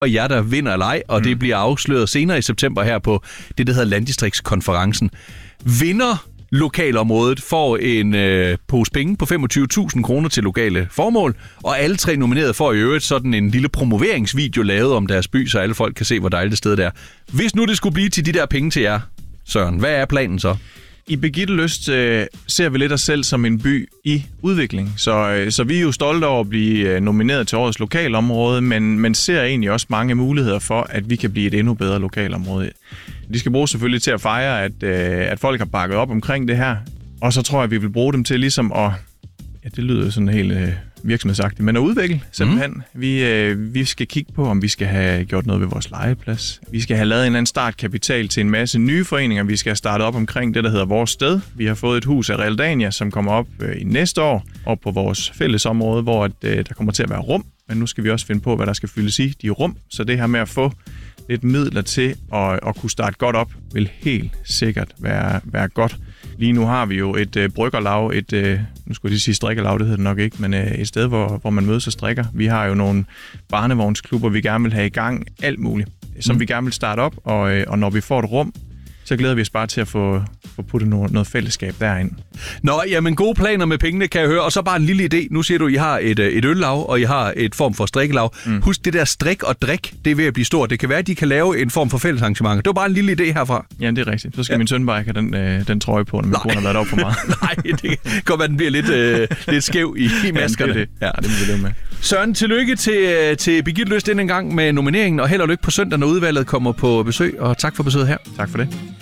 og jer, der vinder eller ej, og det bliver afsløret senere i september her på det, der hedder Landdistriktskonferencen. Vinder lokalområdet får en pose penge på 25.000 kroner til lokale formål, og alle 3 nominerede får i øvrigt sådan en lille promoveringsvideo lavet om deres by, så alle folk kan se, hvor dejligt det sted det er. Hvis nu det skulle blive til de der penge til jer, Søren, hvad er planen så? I Birgitte Lyst ser vi lidt os selv som en by i udvikling, så vi er jo stolte over at blive nomineret til årets lokalområde, men ser egentlig også mange muligheder for, at vi kan blive et endnu bedre lokalområde. De skal bruges selvfølgelig til at fejre, at folk har bakket op omkring det her, og så tror jeg, at vi vil bruge dem til ligesom at, ja, det lyder sådan helt virksomhedsagtigt, men at udvikle simpelthen. Vi skal kigge på, om vi skal have gjort noget ved vores legeplads. Vi skal have lavet en eller anden startkapital til en masse nye foreninger. Vi skal have startet op omkring det, der hedder Vores Sted. Vi har fået et hus af Realdania, som kommer op i næste år, op på vores fællesområde, hvor der kommer til at være rum. Men nu skal vi også finde på, hvad der skal fyldes i de rum. Så det her med at få lidt midler til at kunne starte godt op, vil helt sikkert være godt. Lige nu har vi jo et bryggerlav, nu skulle jeg sige strikkerlav, det hedder det nok ikke, men et sted, hvor man mødes og strikker. Vi har jo nogle barnevognsklubber, vi gerne vil have i gang, alt muligt, som vi gerne vil starte op, og når vi får et rum, så glæder vi os bare til at få puttet noget fællesskab derind. Nå, jamen gode planer med pengene, kan jeg høre. Og så bare en lille idé. Nu siger du, I har et øllav, og I har et form for strikkelav. Husk, det der strik og drik, det er ved at blive stort. Det kan være, at de kan lave en form for fællesarrangement. Det var bare en lille idé herfra. Ja, det er rigtigt. Så skal min søn bare ikke have den trøje på, når min kone har været op for meget. Nej, det kan godt være, den bliver lidt skæv i maskerne. Det. Ja, det må vi leve med. Søren, tillykke til Birgitte Lyst endnu en gang med nomineringen, og held og lykke på søndag, når udvalget kommer på besøg. Og tak for besøget her. Tak for det.